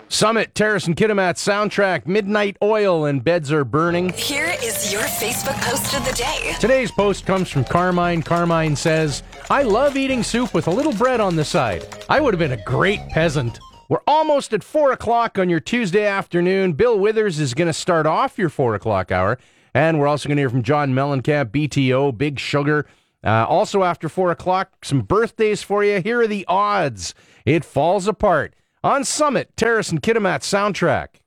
Summit, Terrace and Kitimat soundtrack, Midnight Oil, and Beds Are Burning. Here is your Facebook post of the day. Today's post comes from Carmine. Carmine says, I love eating soup with a little bread on the side. I would have been a great peasant. We're almost at 4 o'clock on your Tuesday afternoon. Bill Withers is going to start off your 4 o'clock hour. And we're also going to hear from John Mellencamp, BTO, Big Sugar. Also after 4 o'clock, some birthdays for you. Here are the odds. It falls apart on Summit, Terrace and Kitimat soundtrack.